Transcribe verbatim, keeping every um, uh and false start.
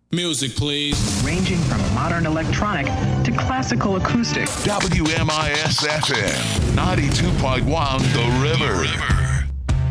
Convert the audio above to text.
Music, please. Ranging from modern electronic to classical acoustic. W M I S F M ninety-two point one The River.